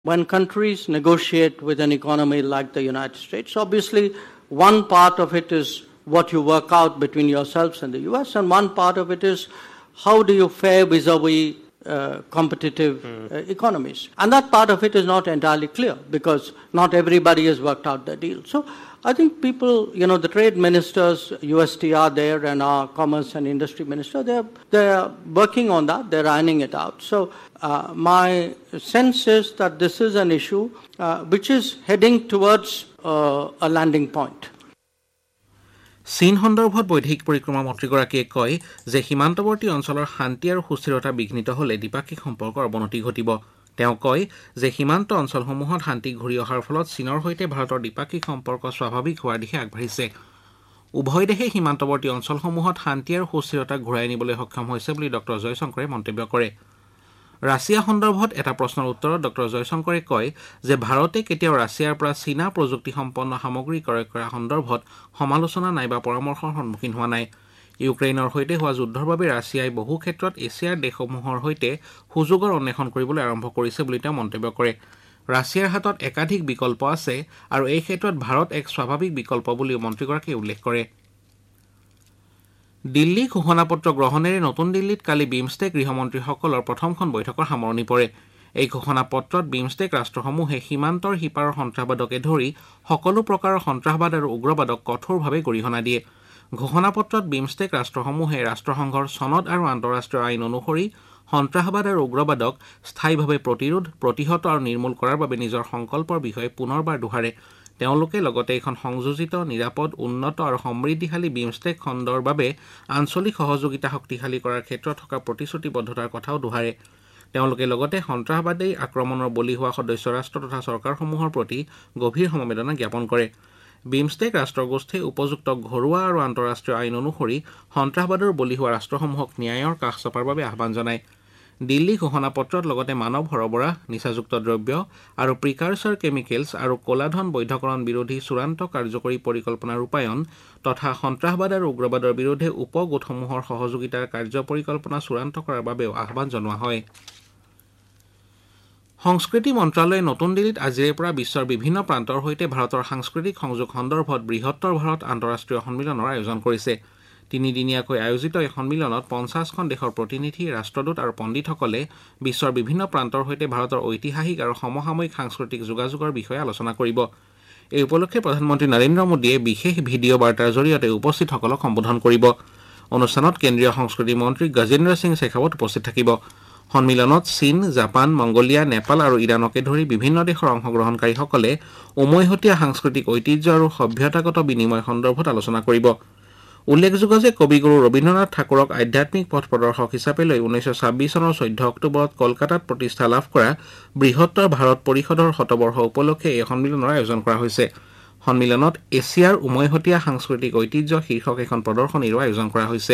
When countries negotiate with an economy like the United States, obviously one part of it is what you work out between yourselves and the US, and one part of it is how do you fare vis-a-vis competitive economies. And that part of it is not entirely clear because not everybody has worked out the deal. So I think people, the trade ministers, USTR there, and our commerce and industry minister, they're working on that, they're ironing it out. So my sense is that this is an issue which is heading towards a landing point. চীন সন্দৰ্ভত বৈদেশিক পৰিক্ৰমা মন্ত্ৰীগৰাকীয়ে কয় যে সীমান্তৱৰ্তী অঞ্চলৰ শান্তি আৰু সুস্থিৰতা বিঘ্নিত হ'লে দ্বিপাক্ষিক সম্পৰ্কৰ অৱনতি ঘটিব। তেওঁ কয় যে সীমান্ত অঞ্চলসমূহত শান্তি ঘূৰি অহাৰ ফলত চীনৰ সৈতে ভাৰতৰ দ্বিপাক্ষিক সম্পৰ্ক স্বাভাৱিক হোৱাৰ দিশে আগবাঢ়িছে। উভয় দেশে সীমান্তৱৰ্তী অঞ্চলসমূহত শান্তি আৰু সুস্থিৰতা ঘূৰাই আনিবলৈ সক্ষম হৈছে বুলি ডক্টৰ জয়শংকৰে মন্তব্য কৰে। ৰাছিয়া সন্দৰ্ভত এটা প্ৰশ্নৰ উত্তৰত ডক্টৰ জয়শংকৰে কয় যে ভাৰতে কেতিয়াও ৰাছিয়াৰ পৰা চীনা প্ৰযুক্তিসম্পন্ন সামগ্ৰী ক্ৰয় কৰা সন্দৰ্ভত সমালোচনা নাইবা পৰামৰ্শৰ সন্মুখীন হোৱা নাই। ইউক্ৰেইনৰ সৈতে হোৱা যুদ্ধৰ বাবে ৰাছিয়াই বহু ক্ষেত্ৰত এছিয়াৰ দেশসমূহৰ সৈতে সুযোগৰ অন্বেষণ কৰিবলৈ আৰম্ভ কৰিছে বুলি তেওঁ মন্তব্য কৰে। ৰাছিয়াৰ হাতত একাধিক বিকল্প আছে আৰু এই ক্ষেত্ৰত ভাৰত এক স্বাভাৱিক বিকল্প বুলি মন্ত্ৰীগৰাকীয়ে উল্লেখ কৰে। দিল্লী ঘোষণাপত্ৰ গ্ৰহণেৰে নতুন দিল্লীত কালি বিমষ্টেক গৃহমন্ত্ৰীসকলৰ প্ৰথমখন বৈঠকৰ সামৰণি পৰে। এই ঘোষণাপত্ৰত বিমষ্টেক ৰাষ্ট্ৰসমূহে সীমান্তৰ সিপাৰৰ সন্ত্ৰাসবাদকে ধৰি সকলো প্ৰকাৰৰ সন্ত্ৰাসবাদ আৰু উগ্ৰবাদক কঠোৰভাৱে গৰিহণা দিয়ে। ঘোষণাপত্ৰত বিমষ্টেক ৰাষ্ট্ৰসমূহে ৰাষ্ট্ৰসংঘৰ চনদ আৰু আন্তঃৰাষ্ট্ৰীয় আইন অনুসৰি সন্ত্ৰাসবাদ আৰু উগ্ৰবাদক স্থায়ীভাৱে প্ৰতিৰোধ, প্ৰতিহত আৰু নিৰ্মূল কৰাৰ বাবে নিজৰ সংকল্পৰ বিষয়ে পুনৰবাৰ দোহাৰে। তেওঁলোকে লগতে এখন সংযোজিত, নিৰাপদ, উন্নত আৰু সমৃদ্ধিশালী বিমষ্টেক খণ্ডৰ বাবে আঞ্চলিক সহযোগিতা শক্তিশালী কৰাৰ ক্ষেত্ৰত থকা প্ৰতিশ্ৰুতিবদ্ধতাৰ কথাও দোহাৰে। তেওঁলোকে লগতে সন্ত্ৰাসবাদী আক্ৰমণৰ বলি হোৱা সদস্য ৰাষ্ট্ৰ তথা চৰকাৰসমূহৰ প্ৰতি গভীৰ সমবেদনা জ্ঞাপন কৰে। বিমষ্টেক ৰাষ্ট্ৰগোষ্ঠীয়ে উপযুক্ত ঘৰুৱা আৰু আন্তঃৰাষ্ট্ৰীয় আইন অনুসৰি সন্ত্ৰাসবাদৰ বলি হোৱা ৰাষ্ট্ৰসমূহক ন্যায়ৰ কাষ চপাৰ বাবে আহ্বান জনায়। দিল্লী ঘোষণাপত্ৰত লগতে মানৱ সৰবৰাহ, নিচাযুক্ত দ্ৰব্য আৰু প্ৰিকাৰছৰ কেমিকেলছ আৰু ক'লাধন বৈধকৰণ বিৰোধী চূড়ান্ত কাৰ্যকৰী পৰিকল্পনা ৰূপায়ণ তথা সন্ত্ৰাসবাদ আৰু উগ্ৰবাদৰ বিৰুদ্ধে উপগোটসমূহৰ সহযোগিতাৰ কাৰ্য পৰিকল্পনা চূড়ান্ত কৰাৰ বাবেও আহ্বান জনোৱা হয়। সংস্কৃতি মন্ত্ৰালয়ে নতুন দিল্লীত আজিৰে পৰা বিশ্বৰ বিভিন্ন প্ৰান্তৰ সৈতে ভাৰতৰ সাংস্কৃতিক সংযোগ সন্দৰ্ভত বৃহত্তৰ ভাৰত আন্তঃৰাষ্ট্ৰীয় সন্মিলনৰ আয়োজন কৰিছে। তিনিদিনীয়াকৈ আয়োজিত এই সন্মিলনত 50খন দেশৰ প্ৰতিনিধি, ৰাষ্ট্ৰদূত আৰু পণ্ডিতসকলে বিশ্বৰ বিভিন্ন প্ৰান্তৰ সৈতে ভাৰতৰ ঐতিহাসিক আৰু সমসাময়িক সাংস্কৃতিক যোগাযোগৰ বিষয়ে আলোচনা কৰিব। এই উপলক্ষে প্ৰধানমন্ত্ৰী নৰেন্দ্ৰ মোদীয়ে বিশেষ ভিডিঅ' বাৰ্তাৰ জৰিয়তে উপস্থিতসকলক সম্বোধন কৰিব। অনুষ্ঠানত কেন্দ্ৰীয় সংস্কৃতি মন্ত্ৰী গজেন্দ্ৰ সিং শেখাৱত উপস্থিত থাকিব। সন্মিলনত চীন, জাপান, মংগোলিয়া, নেপাল আৰু ইৰাণকে ধৰি বিভিন্ন দেশৰ অংশগ্ৰহণকাৰীসকলে উমৈহতীয়া সাংস্কৃতিক ঐতিহ্য আৰু সভ্যতাগত বিনিময় সন্দৰ্ভত আলোচনা কৰিব। উল্লেখযোগ্য যে কবিগুৰু ৰবীন্দ্ৰনাথ ঠাকুৰক আধ্যাত্মিক পথ প্ৰদৰ্শক হিচাপে লৈ 1926 চনৰ 14 অক্টোবৰত কলকাতাত প্ৰতিষ্ঠা লাভ কৰা বৃহত্তৰ ভাৰত পৰিষদৰ শতবৰ্ষ উপলক্ষে এই সন্মিলনৰ আয়োজন কৰা হৈছে। সন্মিলনত এছিয়াৰ উমৈহতীয়া সাংস্কৃতিক ঐতিহ্য শীৰ্ষক এখন প্ৰদৰ্শনীৰো আয়োজন কৰা হৈছে।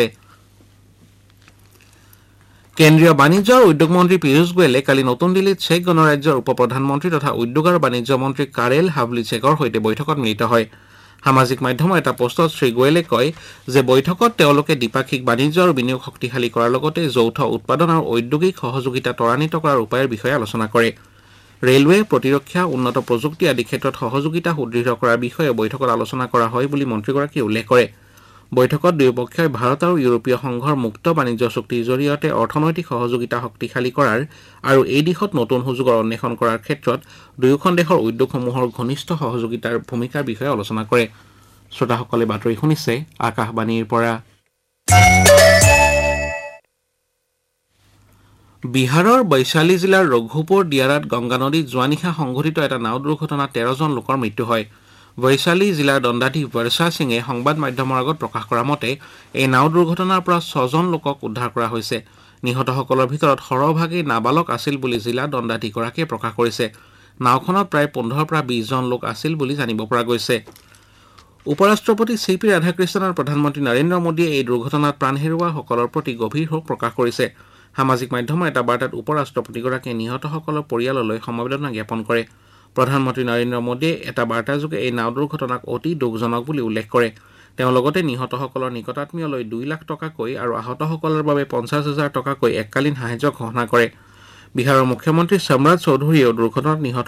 কেন্দ্ৰীয় বাণিজ্য আৰু উদ্যোগ মন্ত্ৰী পীয়ূষ গোৱেলে কালি নতুন দিল্লীত চেক গণৰাজ্যৰ উপ প্ৰধানমন্ত্ৰী তথা উদ্যোগ আৰু বাণিজ্য মন্ত্ৰী কাৰেল হাভলিচেকৰ সৈতে বৈঠকত মিলিত হয়। সামাজিক মাধ্যমৰ এটা পোষ্টত শ্ৰী গোৱেলে কয় যে বৈঠকত তেওঁলোকে দ্বিপাক্ষিক বাণিজ্য আৰু বিনিয়োগ শক্তিশালী কৰাৰ লগতে যৌথ উৎপাদন আৰু ঔদ্যোগিক সহযোগিতা ত্বৰান্বিত কৰাৰ উপায়ৰ বিষয়ে আলোচনা কৰে। ৰেলৱে, প্ৰতিৰক্ষা, উন্নত প্ৰযুক্তি আদি ক্ষেত্ৰত সহযোগিতা সুদৃঢ় কৰাৰ বিষয়ে বৈঠকত আলোচনা কৰা হয় বুলি মন্ত্ৰীগৰাকীয়ে উল্লেখ কৰে। বৈঠকত দুয়োপক্ষই ভাৰত আৰু ইউৰোপীয় সংঘৰ মুক্ত বাণিজ্য চুক্তিৰ জৰিয়তে অৰ্থনৈতিক সহযোগিতা শক্তিশালী কৰাৰ আৰু এই দিশত নতুন সুযোগৰ অন্বেষণ কৰাৰ ক্ষেত্ৰত দুয়োখন দেশৰ উদ্যোগসমূহৰ ঘনিষ্ঠ সহযোগিতাৰ ভূমিকাৰ বিষয়ে আলোচনা কৰে। শ্ৰোতাসকলে বাতৰি শুনিছে আকাশবাণীৰ পৰা। বিহাৰৰ বৈশালী জিলাৰ ৰঘুপুৰ দিয়াৰাত গংগা নদীত যোৱা নিশা সংঘটিত এটা নাও দুৰ্ঘটনাত 13জন লোকৰ মৃত্যু হয়। বৈশালী জিলাৰ দণ্ডাধীশ বৰ্ষা সিঙে সংবাদ মাধ্যমৰ আগত প্ৰকাশ কৰা মতে এই নাও দুৰ্ঘটনাৰ পৰা 6জন লোকক উদ্ধাৰ কৰা হৈছে। নিহতসকলৰ ভিতৰত সৰহভাগেই নাবালক আছিল বুলি জিলা দণ্ডাধীশগৰাকীয়ে প্ৰকাশ কৰিছে। নাওখনত প্ৰায় 15 পৰা 20 জন লোক আছিল বুলি জানিব পৰা গৈছে। উপৰাষ্ট্ৰপতি চি.পি. ৰাধাকৃষ্ণন আৰু প্ৰধানমন্ত্ৰী নৰেন্দ্ৰ মোদীয়ে এই দুৰ্ঘটনাত প্ৰাণ হেৰুওৱাসকলৰ প্ৰতি গভীৰ শোক প্ৰকাশ কৰিছে। সামাজিক মাধ্যমৰ এটা বাৰ্তাত উপৰাষ্ট্ৰপতিগৰাকীয়ে নিহতসকলৰ পৰিয়াললৈ সমবেদনা জ্ঞাপন কৰে। প্ৰধানমন্ত্ৰী নৰেন্দ্ৰ মোদীয়ে এটা বাৰ্তাযোগে এই নাও দুৰ্ঘটনাক অতি দুখজনক বুলি উল্লেখ কৰে। তেওঁ লগতে নিহতসকলৰ নিকটাত্মীয়লৈ 2 লাখ টকাকৈ আৰু আহতসকলৰ বাবে 50,000 টকাকৈ এককালীন সাহায্য ঘোষণা কৰে। বিহাৰৰ মুখ্যমন্ত্ৰী সম্ৰাট চৌধুৰীয়েও দুৰ্ঘটনাত নিহত